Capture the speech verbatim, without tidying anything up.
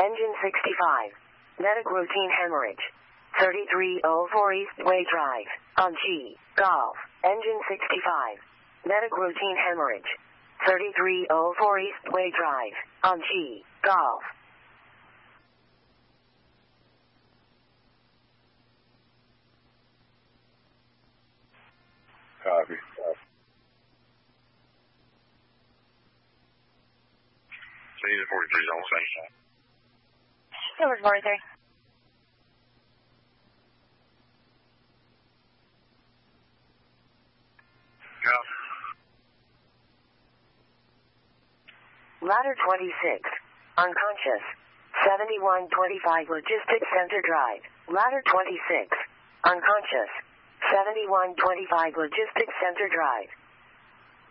Engine sixty-five. Medic routine hemorrhage. thirty-three oh four Eastway Drive, on G, Golf. Engine sixty-five. Medic routine hemorrhage. thirty-three oh four Eastway Drive, on G, Golf. Copy. Scene forty-three is on the same side. Silver forty-three. Yeah. Ladder twenty-six. Unconscious. seventy-one twenty-five Logistics Center Drive. Ladder twenty-six. Unconscious. seventy-one twenty-five Logistics Center Drive.